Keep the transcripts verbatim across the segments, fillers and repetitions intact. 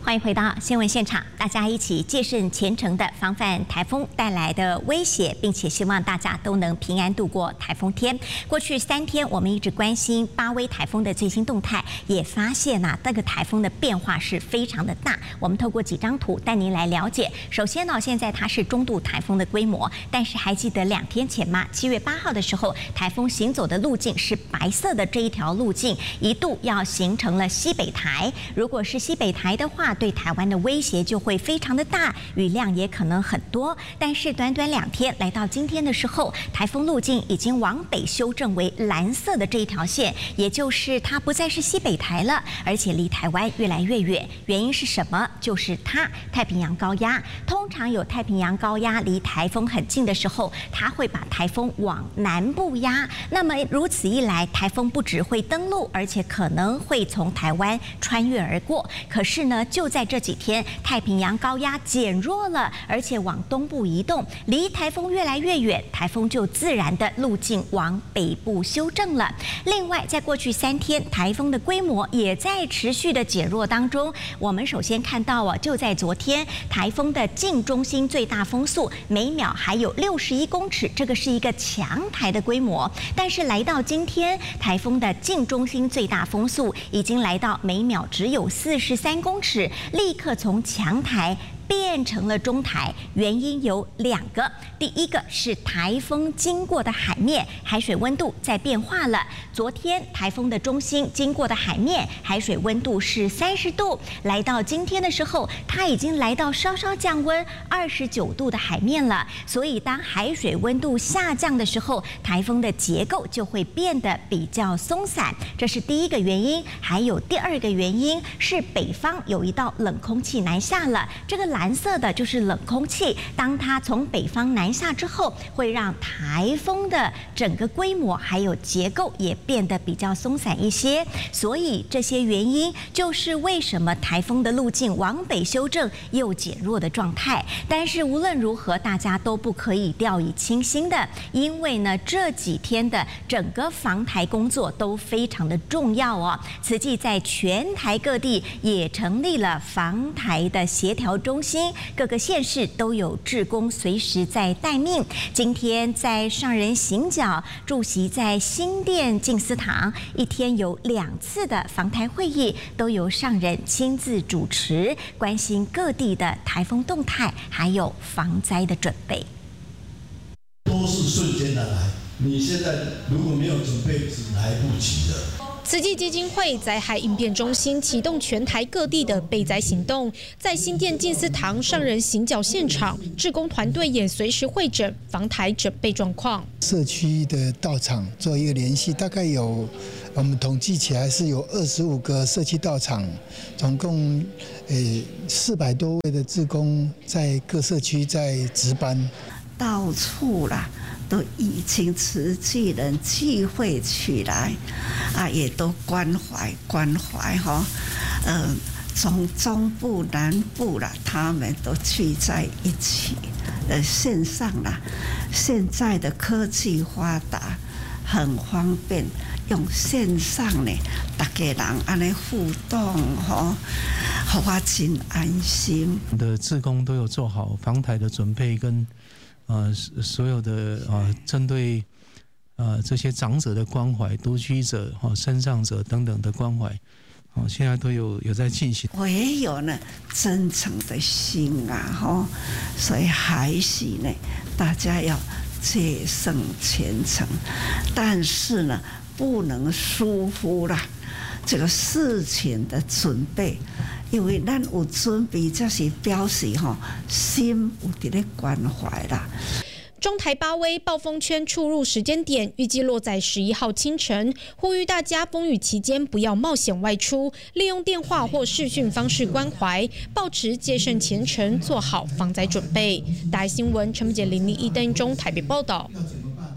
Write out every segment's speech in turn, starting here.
欢迎回到新闻现场，大家一起戒慎虔诚的防范台风带来的威胁，并且希望大家都能平安度过台风天。过去三天，我们一直关心巴威台风的最新动态，也发现呐、啊，这个台风的变化是非常的大。我们透过几张图带您来了解。首先呢，现在它是中度台风的规模，但是还记得两天前吗？七月八号的时候，台风行走的路径是白色的这一条路径，一度要形成了西北台。如果是西北台的话，对台湾的威胁就会非常的大，雨量也可能很多。但是短短两天，来到今天的时候，台风路径已经往北修正为蓝色的这一条线，也就是它不再是西北台了，而且离台湾越来越远。原因是什么？就是它太平洋高压。通常有太平洋高压离台风很近的时候，它会把台风往南部压。那么如此一来，台风不只会登陆，而且可能会从台湾穿越而过。可是呢，就在这几天，太平洋高压减弱了，而且往东部移动，离台风越来越远，台风就自然的路径往北部修正了。另外，在过去三天，台风的规模也在持续的减弱当中。我们首先看到啊，就在昨天，台风的近中心最大风速每秒还有六十一公尺，这个是一个强台的规模。但是来到今天，台风的近中心最大风速已经来到每秒只有四十三公尺，立刻从强台变成了中台，原因有两个。第一个是台风经过的海面，海水温度在变化了。昨天台风的中心经过的海面，海水温度是三十度，来到今天的时候，它已经来到稍稍降温二十九度的海面了。所以当海水温度下降的时候，台风的结构就会变得比较松散，这是第一个原因。还有第二个原因是北方有一道冷空气南下了，这个蓝色的就是冷空气，当它从北方南下之后，会让台风的整个规模还有结构也变得比较松散一些。所以这些原因就是为什么台风的路径往北修正又减弱的状态。但是无论如何，大家都不可以掉以轻心的，因为呢这几天的整个防台工作都非常的重要哦。慈济在全台各地也成立了防台的协调中心，各个县市都有志工随时在待命。今天在上人行脚驻席在新店静思堂，一天有两次的防台会议，都由上人亲自主持，关心各地的台风动态，还有防灾的准备。 都是瞬间的来，你现在如果没有准备，是来不及的。 慈济基金会灾害应变中心启动全台各地的备灾行动，在新店静思堂上人行脚现场，志工团队也随时会诊防台准备状况。 社区的道场做一个联系，大概有我们统计起来是有二十五个社区道场，总共呃四百多位的志工在各社区在值班， 到处啦。都已经慈济人聚会起来，啊，也都关怀关怀哈，呃，从中部、南部啦，他们都聚在一起，呃，线上啦，现在的科技发达，很方便，用线上呢，大家人安尼互动吼，让我真安心。 的志工都有做好防台的准备跟。呃，所有的呃，针对呃这些长者的关怀、独居者、哈、哦、身障者等等的关怀，哦，现在都有有在进行。 我也有呢真诚的心啊，哈、哦，所以还是呢，大家要戒慎虔诚，但是呢，不能疏忽啦这个事情的准备。因为咱有准备，这是表示吼心有伫咧关怀啦。 中台八威暴风圈出入时间点预计落在十一号清晨，呼吁大家风雨期间不要冒险外出，利用电话或视讯方式关怀，抱持戒慎虔诚，做好防灾准备。大新闻陈木杰、林立一、邓中台北报道。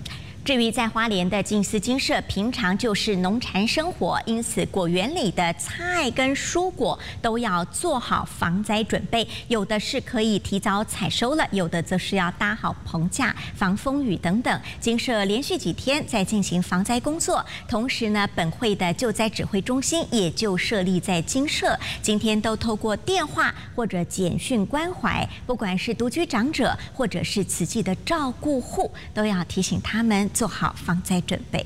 至于在花莲的金丝金社，平常就是农产生活，因此果园里的菜跟蔬果都要做好防灾准备，有的是可以提早采收了，有的则是要搭好棚架、防风雨等等。金社连续几天在进行防灾工作，同时呢，本会的救灾指挥中心也就设立在金社，今天都透过电话或者简讯关怀，不管是独居长者或者是慈济的照顾户，都要提醒他们做好防灾准备。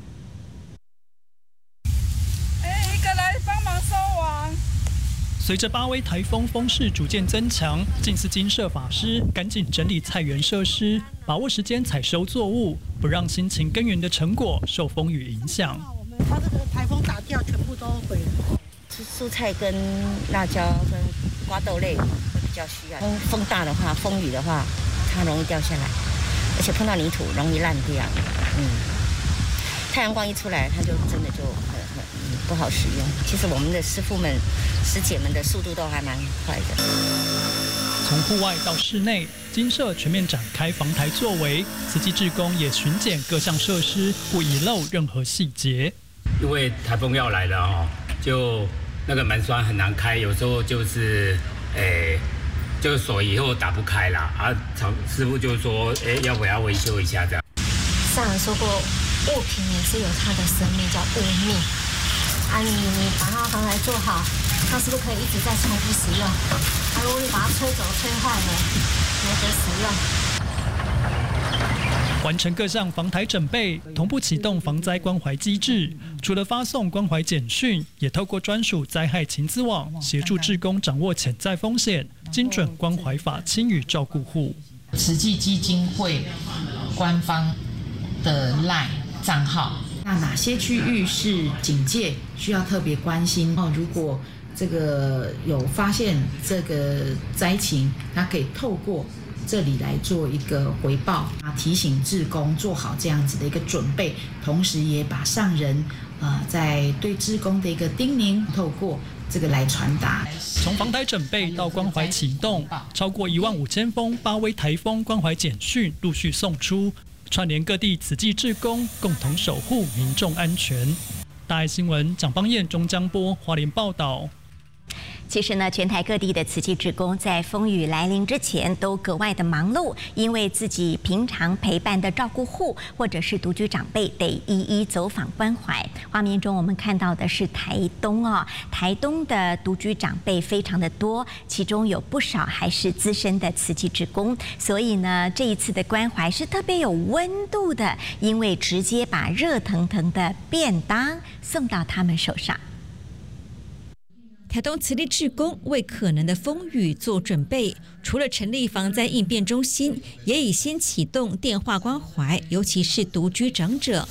哎，一个来帮忙收网。 随着八威台风风势逐渐增强，近似金社法师赶紧整理菜园设施，把握时间采收作物，不让辛勤耕耘的成果受风雨影响。 它这个台风打掉，全部都毁了。 蔬菜跟辣椒跟瓜豆类会比较需要。风风大的话，风雨的话，它容易掉下来。而且碰到泥土容易烂掉，嗯，太阳光一出来，它就真的就很很、嗯、不好使用。其实我们的师傅们、师姐们的速度都还蛮快的。 从户外到室内，金社全面展开防台作为，慈济志工也巡检各项设施，不遗漏任何细节。 因为台风要来了哦，就那个门栓很难开，有时候就是诶。就锁以后打不开啦，啊，师傅就说，哎，要不要维修一下这样？ 上人说过，物品也是有它的生命，叫物命。啊，你你把它防台做好，它是不是可以一直在重复使用？啊，如果你把它吹走、吹坏了，没得使用。 完成各项防台准备，同步启动防灾关怀机制。除了发送关怀简讯，也透过专属灾害情资网协助志工掌握潜在风险，精准关怀法亲与照顾户。 慈济基金会官方的 LINE 账号，那哪些区域是警戒，需要特别关心？哦，如果这个有发现这个灾情，那可以透过这里来做一个回报啊，提醒志工做好这样子的一个准备，同时也把上人呃在对志工的一个叮咛，透过这个来传达。 从防台准备到关怀启动，超过一万五千封八威台风关怀简讯陆续送出，串联各地慈济志工，共同守护民众安全。大爱新闻蒋邦彦、钟江波花莲报道。 其实呢，全台各地的慈济志工在风雨来临之前都格外的忙碌，因为自己平常陪伴的照顾户或者是独居长辈得一一走访关怀。画面中我们看到的是台东哦，台东的独居长辈非常的多，其中有不少还是资深的慈济志工，所以呢，这一次的关怀是特别有温度的，因为直接把热腾腾的便当送到他们手上。 台东慈济志工为可能的风雨做准备，除了成立防灾应变中心，也已先启动电话关怀，尤其是独居长者。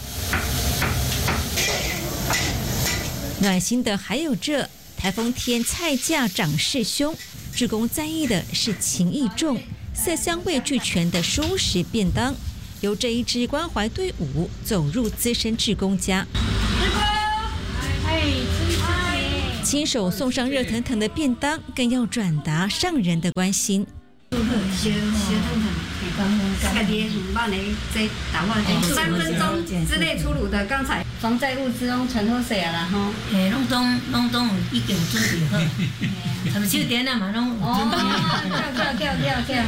暖心的还有这台风天菜价涨势凶，志工在意的是情意重、色香味俱全的蔬食便当，由这一支关怀队伍走入资深志工家。亲手送上热腾腾的便当，更要转达上人的关心。 三分钟之内出炉的，刚才防灾物资拢全好势啊啦吼，诶，拢总拢总有已经准备好，他们手电啊嘛拢有准备好，跳跳跳跳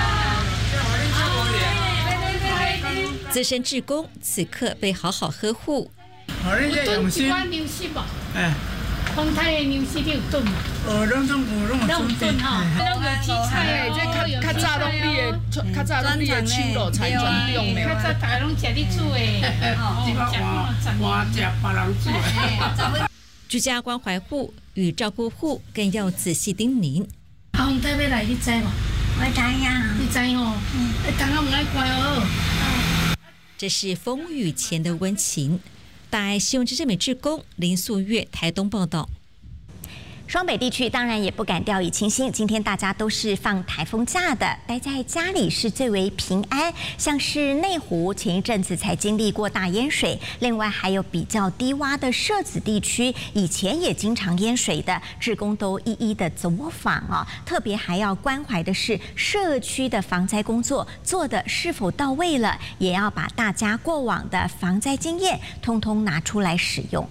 跳。 资深志工此刻被好好呵护。 炖一碗牛丝吧，哎。风台的牛丝你有炖吗？呃，拢总有，拢有炖吼，拢有起菜的，这较较早拢你的，较早拢你的手路才专用的。较早大家拢吃你煮的，哦，我吃别人煮的。 居家关怀户与照顾户更要仔细叮咛。 啊，风台要来，你知无？ 我知呀， 你知哦？嗯，刚刚唔爱乖哦。 这是风雨前的温情。大爱新闻之声美志工林素月台东报道。 双北地区当然也不敢掉以轻心，今天大家都是放台风假的，待在家里是最为平安。像是内湖前一阵子才经历过大淹水，另外还有比较低洼的社子地区，以前也经常淹水的，志工都一一的走访啊。特别还要关怀的是社区的防灾工作做的是否到位了，也要把大家过往的防灾经验通通拿出来使用。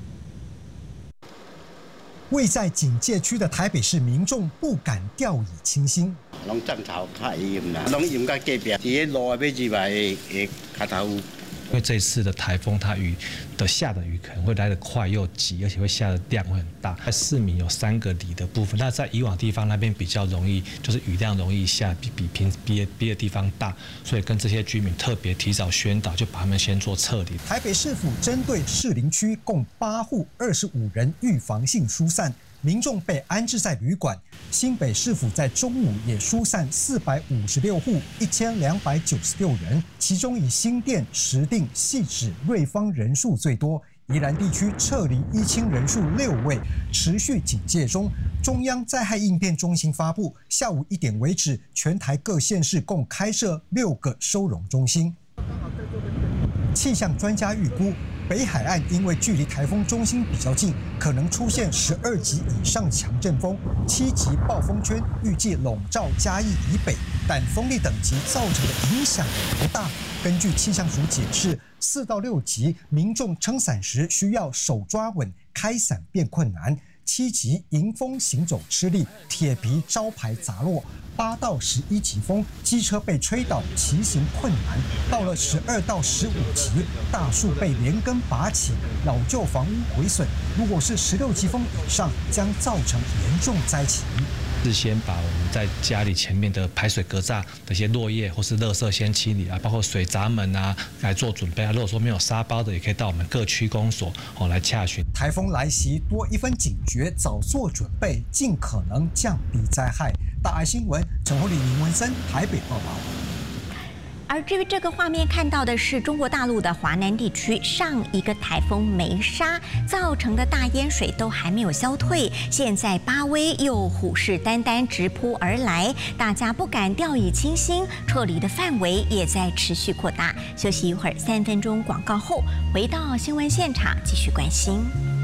位在警戒区的台北市民众不敢掉以轻心。 拢涨潮太严啦，拢淹到隔壁，伫个路要入来的卡头。 因为这次的台风，它雨的下的雨可能会来得快又急，而且会下的量会很大。在四米有三个里的部分，那在以往地方那边比较容易，就是雨量容易下，比比平别别的地方大，所以跟这些居民特别提早宣导，就把他们先做撤离。 台北市府针对士林区共八户二十五人预防性疏散。民众被安置在旅馆，新北市府在中午也疏散四百五十六户，一千两百九十六人，其中以新店、石碇、汐止、瑞芳人数最多。宜兰地区撤离一清人数六位，持续警戒中。中央灾害应变中心发布，下午一点为止，全台各县市共开设六个收容中心。气象专家预估，北海岸因为距离台风中心比较近，可能出现十二级以上强阵风，七级暴风圈预计笼罩嘉义以北，但风力等级造成的影响不大。根据气象署解释，四到六级民众撑伞时需要手抓稳，开伞变困难。七级迎风行走吃力，铁皮招牌砸落；八到十一级风，机车被吹倒，骑行困难。到了十二到十五级，大树被连根拔起，老旧房屋毁损。如果是十六级风以上，将造成严重灾情。 事先把我们在家里前面的排水格栅的一些落叶或是垃圾先清理啊，包括水闸门啊来做准备啊。如果说没有沙包的，也可以到我们各区公所哦来洽询。 台风来袭，多一分警觉，早做准备，尽可能降低灾害。大爱新闻陈厚礼、林文森台北报道。 而至于这个画面看到的是中国大陆的华南地区上一个台风梅沙造成的大淹水都还没有消退，现在巴威又虎视眈眈直扑而来，大家不敢掉以轻心，撤离的范围也在持续扩大。休息一会儿，三分钟广告后回到新闻现场继续关心。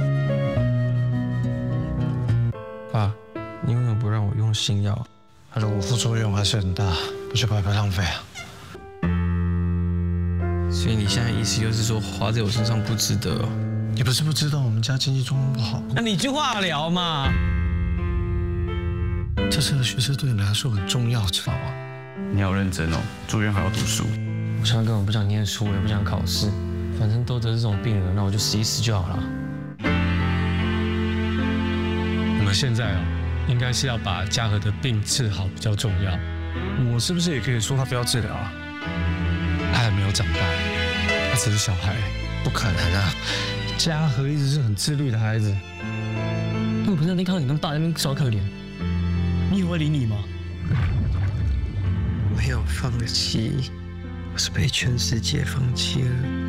爸，你为什么不让我用新药？它的副作用还是很大，不就白白浪费啊？所以你现在意思就是说花在我身上不值得哦？也不是不知道我们家经济状况不好，那你去化疗嘛。这次的学测对你来说很重要，知道吗？ 你要认真哦，住院还要读书。 我现在根本不想念书，也不想考试，反正都得这种病了，那我就死一死就好了。 我们现在啊，应该是要把嘉禾的病治好比较重要。我是不是也可以说他不要治疗啊？他还没有长大，他只是小孩， 不可能啊！ 嘉禾一直是很自律的孩子。 他们不是那天看到你跟爸在那边耍可怜，你以为会理你吗？没有放弃，我是被全世界放弃了。